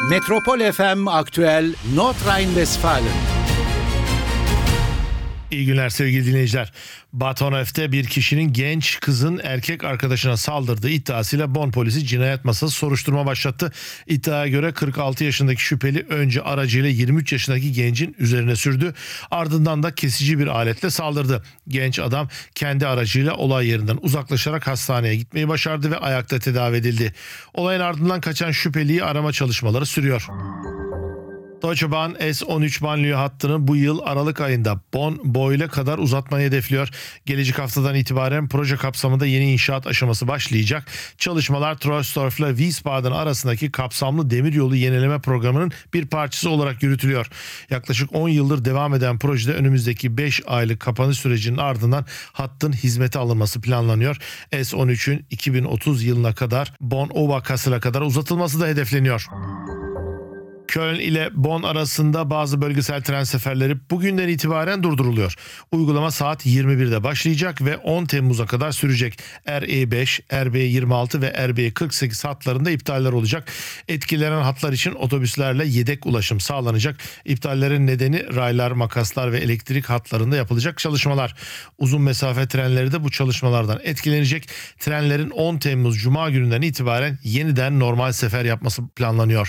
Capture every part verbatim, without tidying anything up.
Metropol F M Aktüel Nordrhein-Westfalen. İyi günler sevgili dinleyiciler. Baton F'te bir kişinin genç kızın erkek arkadaşına saldırdığı iddiasıyla Bonn polisi cinayet masası soruşturma başlattı. İddiaya göre kırk altı yaşındaki şüpheli önce aracıyla yirmi üç yaşındaki gencin üzerine sürdü. Ardından da kesici bir aletle saldırdı. Genç adam kendi aracıyla olay yerinden uzaklaşarak hastaneye gitmeyi başardı ve ayakta tedavi edildi. Olayın ardından kaçan şüpheliyi arama çalışmaları sürüyor. Deutsche Bahn S on üç banliyö hattını bu yıl Aralık ayında Bonn-Boyle kadar uzatmayı hedefliyor. Gelecek haftadan itibaren proje kapsamında yeni inşaat aşaması başlayacak. Çalışmalar Troisdorf ile Wiesbaden arasındaki kapsamlı demiryolu yenileme programının bir parçası olarak yürütülüyor. Yaklaşık on yıldır devam eden projede önümüzdeki beş aylık kapanış sürecinin ardından hattın hizmete alınması planlanıyor. S on üçün iki bin otuz yılına kadar Bonn-Oberkassel'a kadar uzatılması da hedefleniyor. Köln ile Bonn arasında bazı bölgesel tren seferleri bugünden itibaren durduruluyor. Uygulama saat yirmi birde başlayacak ve on Temmuz'a kadar sürecek. R E beş, R B yirmi altı ve R B kırk sekiz hatlarında iptaller olacak. Etkilenen hatlar için otobüslerle yedek ulaşım sağlanacak. İptallerin nedeni raylar, makaslar ve elektrik hatlarında yapılacak çalışmalar. Uzun mesafe trenleri de bu çalışmalardan etkilenecek. Trenlerin on Temmuz Cuma gününden itibaren yeniden normal sefer yapması planlanıyor.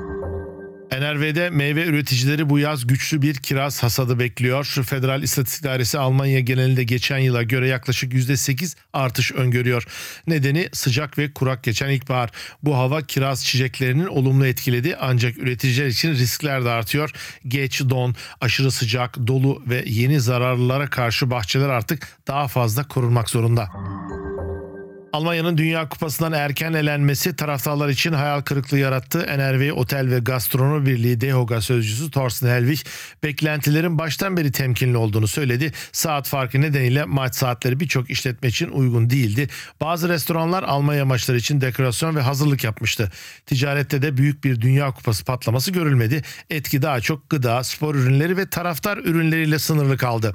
N R V'de meyve üreticileri bu yaz güçlü bir kiraz hasadı bekliyor. Federal İstatistik Dairesi Almanya genelinde geçen yıla göre yaklaşık yüzde sekiz artış öngörüyor. Nedeni sıcak ve kurak geçen ilkbahar. Bu hava kiraz çiçeklerinin olumlu etkiledi ancak üreticiler için riskler de artıyor. Geç don, aşırı sıcak, dolu ve yeni zararlılara karşı bahçeler artık daha fazla korunmak zorunda. Almanya'nın Dünya Kupası'ndan erken elenmesi taraftarlar için hayal kırıklığı yarattı. N R V Otel ve Gastronomi Birliği DEHOGA sözcüsü Thorsten Helwig, beklentilerin baştan beri temkinli olduğunu söyledi. Saat farkı nedeniyle maç saatleri birçok işletme için uygun değildi. Bazı restoranlar Almanya maçları için dekorasyon ve hazırlık yapmıştı. Ticarette de büyük bir Dünya Kupası patlaması görülmedi. Etki daha çok gıda, spor ürünleri ve taraftar ürünleriyle sınırlı kaldı.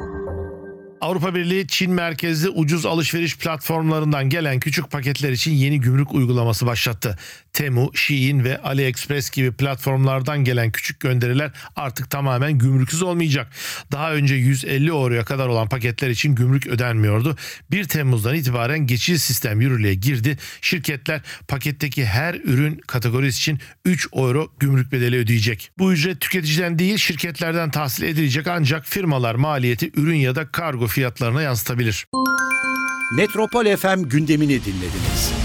Avrupa Birliği, Çin merkezli ucuz alışveriş platformlarından gelen küçük paketler için yeni gümrük uygulaması başlattı. Temu, Shein ve AliExpress gibi platformlardan gelen küçük gönderiler artık tamamen gümrüksüz olmayacak. Daha önce yüz elli euroya kadar olan paketler için gümrük ödenmiyordu. bir Temmuz'dan itibaren geçici sistem yürürlüğe girdi. Şirketler paketteki her ürün kategorisi için üç euro gümrük bedeli ödeyecek. Bu ücret tüketiciden değil şirketlerden tahsil edilecek ancak firmalar maliyeti ürün ya da kargo fiyatlarına yansıtabilir. Metropol F M gündemini dinlediniz.